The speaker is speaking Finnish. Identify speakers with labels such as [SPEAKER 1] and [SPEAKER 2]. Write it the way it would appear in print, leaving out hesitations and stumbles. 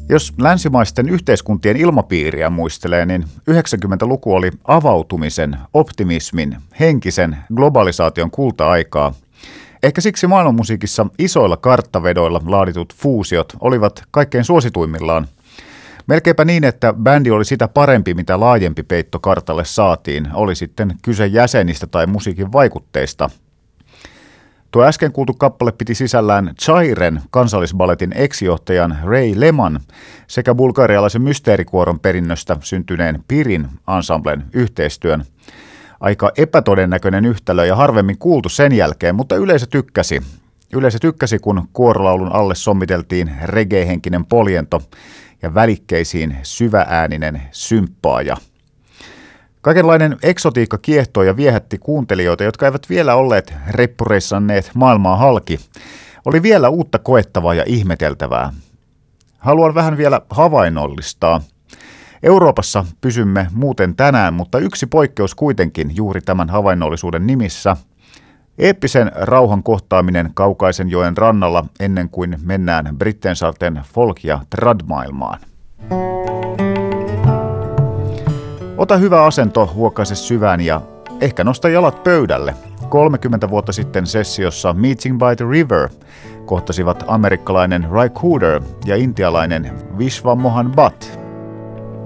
[SPEAKER 1] Jos länsimaisten yhteiskuntien ilmapiiriä muistelee, niin 90-luku oli avautumisen, optimismin, henkisen globalisaation kulta-aikaa. Ehkä siksi maailmanmusiikissa isoilla karttavedoilla laaditut fuusiot olivat kaikkein suosituimmillaan. Melkeinpä niin, että bändi oli sitä parempi, mitä laajempi peitto kartalle saatiin, oli sitten kyse jäsenistä tai musiikin vaikutteista. Tuo äsken kuultu kappale piti sisällään Chairen kansallisballetin ex-johtajan Ray Leman sekä bulgarialaisen mysteerikuoron perinnöstä syntyneen Pirin ensemblen yhteistyön. Aika epätodennäköinen yhtälö ja harvemmin kuultu sen jälkeen, mutta yleisö tykkäsi. Yleisö tykkäsi, kun kuorolaulun alle sommiteltiin reggae-henkinen poljento ja välikkeisiin syväääninen symppaaja. Kaikenlainen eksotiikka kiehtoi ja viehätti kuuntelijoita, jotka eivät vielä olleet reppureissanneet maailmaa halki. Oli vielä uutta koettavaa ja ihmeteltävää. Haluan vähän vielä havainnollistaa. Euroopassa pysymme muuten tänään, mutta yksi poikkeus kuitenkin juuri tämän havainnollisuuden nimissä. Eeppisen rauhan kohtaaminen Kaukaisen joen rannalla ennen kuin mennään Brittensaarten folk- ja trad-maailmaan. Ota hyvä asento, huokaise syvään ja ehkä nosta jalat pöydälle. 30 vuotta sitten sessiossa Meeting by the River kohtasivat amerikkalainen Ry Cooder ja intialainen Vishwa Mohan Bhatt.